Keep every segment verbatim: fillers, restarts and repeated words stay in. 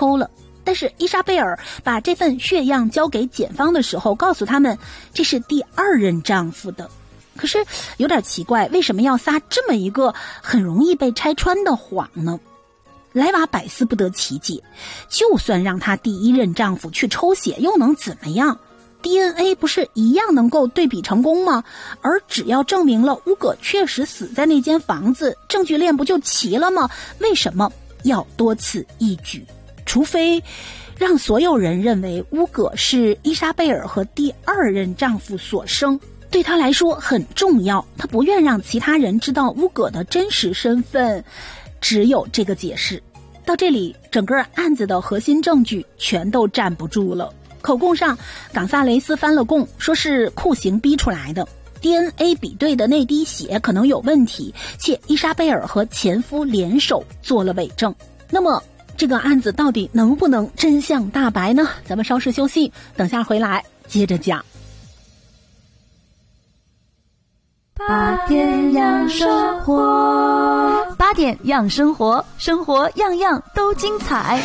抽了。但是伊莎贝尔把这份血样交给检方的时候，告诉他们这是第二任丈夫的。可是有点奇怪，为什么要撒这么一个很容易被拆穿的谎呢？莱瓦百思不得其解，就算让她第一任丈夫去抽血又能怎么样？ D N A 不是一样能够对比成功吗？而只要证明了乌葛确实死在那间房子，证据链不就齐了吗？为什么要多此一举？除非让所有人认为乌葛是伊莎贝尔和第二任丈夫所生，对她来说很重要，她不愿让其他人知道乌葛的真实身份，只有这个解释。到这里，整个案子的核心证据全都站不住了。口供上，冈萨雷斯翻了供，说是酷刑逼出来的。D N A 比对的那滴血可能有问题，且伊莎贝尔和前夫联手做了伪证。那么这个案子到底能不能真相大白呢？咱们稍事休息，等下回来接着讲。 八点养生活，八点养生活，生活样样都精彩。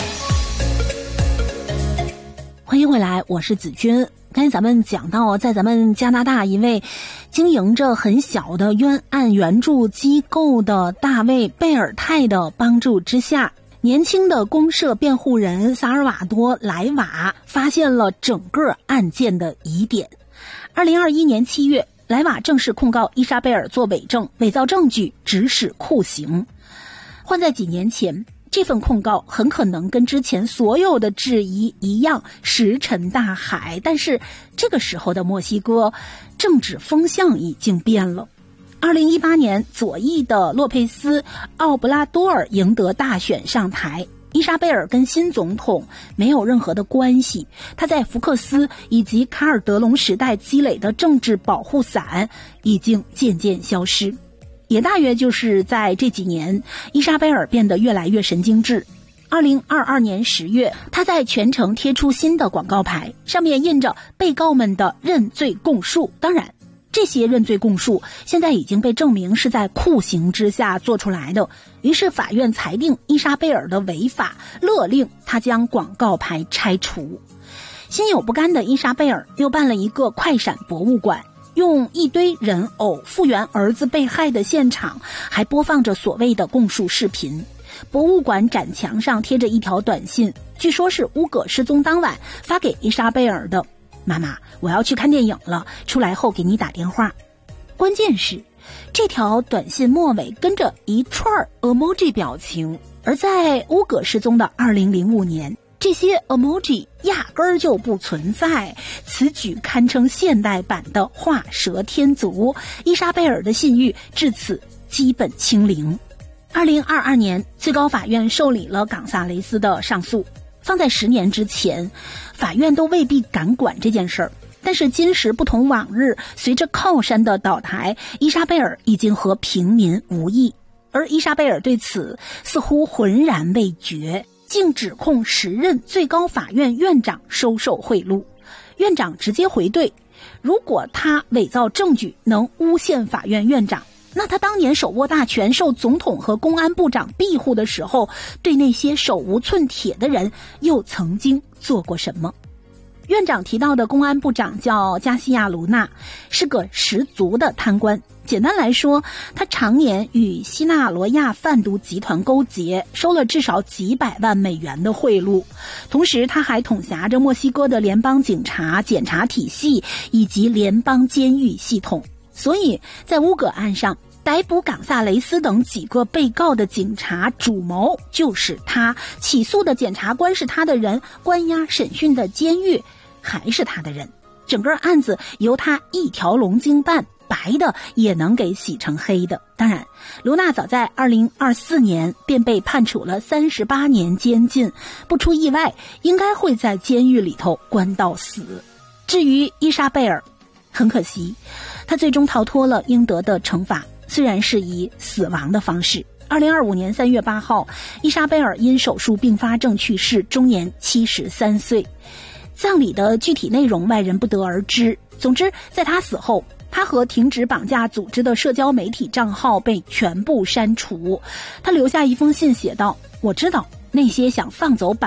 欢迎回来，我是子君。刚才咱们讲到，在咱们加拿大一位经营着很小的冤案援助机构的大卫贝尔泰的帮助之下，年轻的公社辩护人萨尔瓦多莱瓦发现了整个案件的疑点。二零二一年七月，莱瓦正式控告伊莎贝尔做伪证，伪造证据，指使酷刑。换在几年前，这份控告很可能跟之前所有的质疑一样石沉大海，但是这个时候的墨西哥政治风向已经变了。二零一八年，左翼的洛佩斯·奥布拉多尔赢得大选上台，伊莎贝尔跟新总统没有任何的关系，他在福克斯以及卡尔德隆时代积累的政治保护伞已经渐渐消失。也大约就是在这几年，伊莎贝尔变得越来越神经质。二零二二年十月，他在全城贴出新的广告牌，上面印着被告们的认罪供述。当然，这些认罪供述现在已经被证明是在酷刑之下做出来的。于是法院裁定伊莎贝尔的违法，勒令他将广告牌拆除。心有不甘的伊莎贝尔又办了一个快闪博物馆，用一堆人偶复原儿子被害的现场，还播放着所谓的供述视频。博物馆展墙上贴着一条短信，据说是乌葛失踪当晚发给伊莎贝尔的：妈妈，我要去看电影了，出来后给你打电话。关键是这条短信末尾跟着一串 emoji 表情，而在乌葛失踪的二零零五年，这些 emoji 压根儿就不存在，此举堪称现代版的画蛇添足。伊莎贝尔的信誉至此基本清零。二零二二年，最高法院受理了冈萨雷斯的上诉。放在十年之前，法院都未必敢管这件事儿。但是今时不同往日，随着靠山的倒台，伊莎贝尔已经和平民无异，而伊莎贝尔对此似乎浑然未觉，竟指控时任最高法院院长收受贿赂。院长直接回怼，如果他伪造证据能诬陷法院院长，那他当年手握大权受总统和公安部长庇护的时候，对那些手无寸铁的人又曾经做过什么？院长提到的公安部长叫加西亚·卢纳，是个十足的贪官。简单来说，他常年与西纳罗亚贩毒集团勾结，收了至少几百万美元的贿赂。同时，他还统辖着墨西哥的联邦警察、检察体系以及联邦监狱系统。所以在乌葛案上，逮捕冈萨雷斯等几个被告的警察主谋就是他，起诉的检察官是他的人，关押审讯的监狱还是他的人。整个案子由他一条龙经办，白的也能给洗成黑的。当然，卢娜早在二零二四年便被判处了三十八年监禁，不出意外应该会在监狱里头关到死。至于伊莎贝尔，很可惜他最终逃脱了应得的惩罚，虽然是以死亡的方式。二零二五年三月八号，伊莎贝尔因手术并发症去世，终年七十三岁。葬礼的具体内容外人不得而知。总之，在他死后，他和停止绑架组织的社交媒体账号被全部删除。他留下一封信写道：我知道那些想放走绑